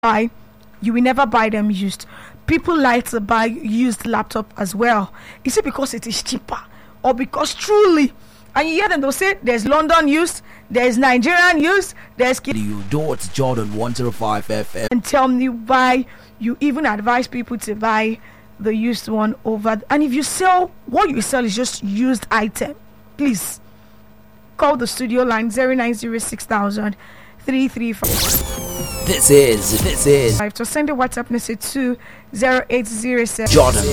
buy, you will never buy them used. People like to buy used laptop as well. Is it because it is cheaper, or because truly? And you hear them, they'll say there's London used, there's Nigerian used, there's You do it, Jordan 105 FM. and tell me why you even advise people to buy the used one over. And if you sell, what you sell is just used item, please call the studio line 0906 335. This is To send a WhatsApp message to 0807. Jordan